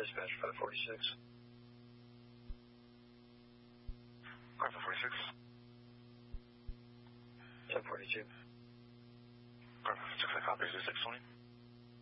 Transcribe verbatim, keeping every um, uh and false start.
dispatch five forty-six. five forty-six. ten forty-two. five forty-six, I copy. Is this six twenty?